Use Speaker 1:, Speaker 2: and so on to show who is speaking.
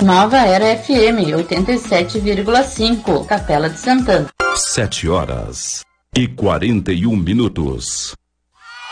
Speaker 1: Nova Era FM 87,5, Capela de Santana.
Speaker 2: 7h41.